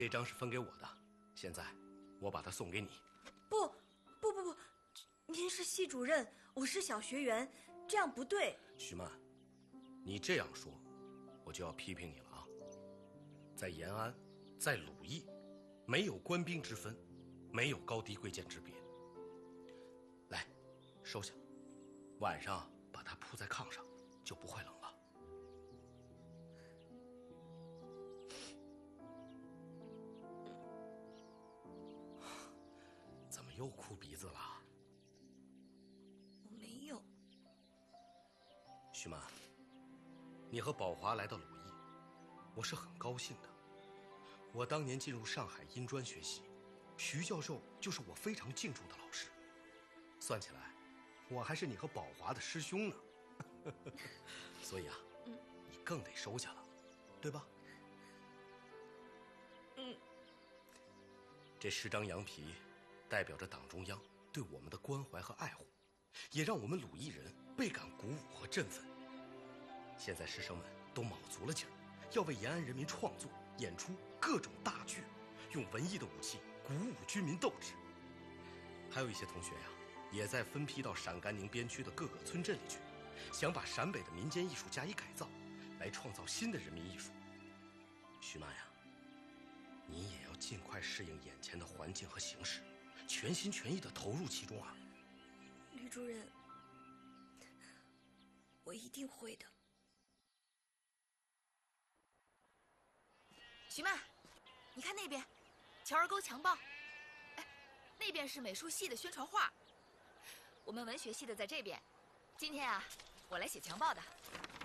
这张是分给我的，现在我把它送给你。 不，您是系主任，我是小学员，这样不对。 徐曼，你这样说，我就要批评你了啊！在延安，在鲁艺，没有官兵之分，没有高低贵贱之别。来，收下，晚上把它铺在炕上，就不会冷了。怎么又哭鼻子了？ 我没有。 徐曼，你和宝华来到鲁艺，我是很高兴的。我当年进入上海音专学习，徐教授就是我非常敬重的老师。算起来，我还是你和宝华的师兄呢。所以啊，你更得收下了，对吧？这10张羊皮，代表着党中央对我们的关怀和爱护，也让我们鲁艺人倍感鼓舞和振奋。现在师生们都卯足了劲儿，要为延安人民创作、演出各种大剧，用文艺的武器鼓舞军民斗志。还有一些同学呀，也在分批到陕甘宁边区的各个村镇里去，想把陕北的民间艺术加以改造，来创造新的人民艺术。徐曼呀，你也要尽快适应眼前的环境和形势，全心全意地投入其中啊！ 吕主任，我一定会的。 徐曼，你看那边，乔儿沟墙报。哎，那边是美术系的宣传画，我们文学系的在这边。今天啊，我来写墙报的。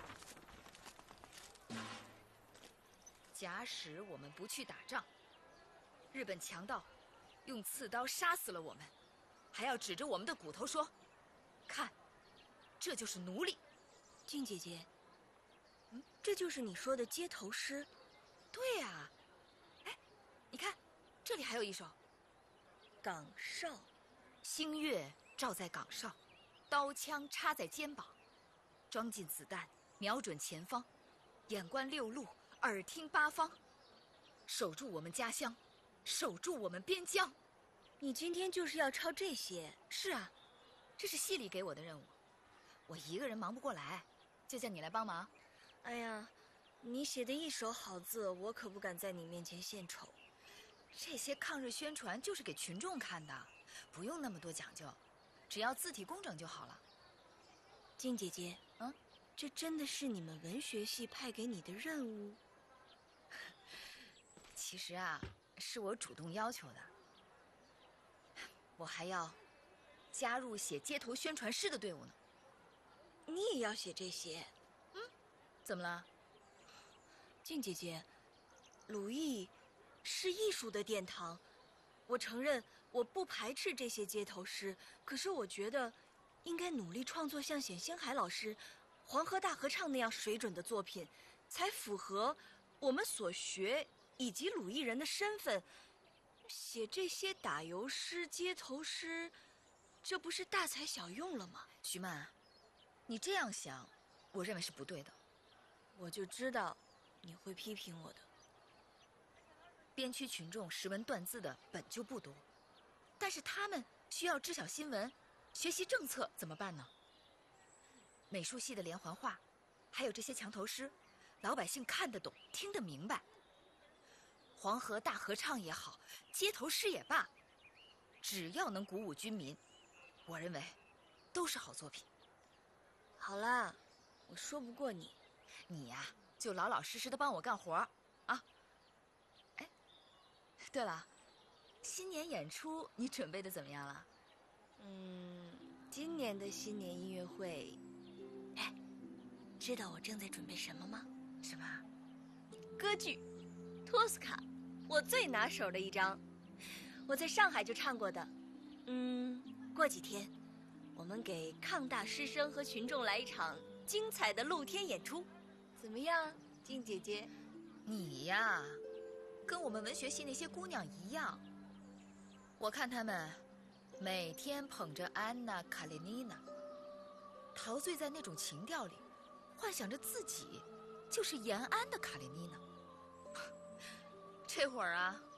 假使我们不去打仗，日本强盗用刺刀杀死了我们，还要指着我们的骨头说：“看，这就是奴隶。” 静姐姐，这就是你说的街头诗？ 对呀，哎，你看，这里还有一首： 岗哨， 星月照在岗哨，刀枪插在肩膀，装进子弹，瞄准前方，眼观六路，耳听八方，守住我们家乡，守住我们边疆。 你今天就是要抄这些？ 是啊，这是系里给我的任务，我一个人忙不过来，就叫你来帮忙。 哎呀，你写的一手好字，我可不敢在你面前献丑。 这些抗日宣传就是给群众看的，不用那么多讲究，只要字体工整就好了。 静姐姐，这真的是你们文学系派给你的任务？ 其实啊，是我主动要求的。我还要加入写街头宣传诗的队伍呢。 你也要写这些？ 怎么了？ 静姐姐，鲁艺是艺术的殿堂，我承认我不排斥这些街头诗，可是我觉得应该努力创作像冼星海老师《黄河大合唱》那样水准的作品，才符合我们所学以及鲁艺人的身份。写这些打油诗、街头诗，这不是大材小用了吗？ 徐曼，你这样想，我认为是不对的。 我就知道你会批评我的。 边区群众识文断字的本就不多，但是他们需要知晓新闻、学习政策，怎么办呢？美术系的连环画，还有这些墙头诗，老百姓看得懂、听得明白。黄河大合唱也好，街头诗也罢，只要能鼓舞军民，我认为都是好作品。 好啦，我说不过你。 你呀，就老老实实的帮我干活啊！哎，对了，新年演出你准备的怎么样了？ 今年的新年音乐会，知道我正在准备什么吗？ 什么？ 歌剧《托斯卡》，我最拿手的一张，我在上海就唱过的。过几天，我们给抗大师生和群众来一场精彩的露天演出，怎么样，静姐姐？ 你呀，跟我们文学系那些姑娘一样，我看她们每天捧着安娜·卡列尼娜，陶醉在那种情调里，幻想着自己就是延安的卡列尼娜。 这会儿啊，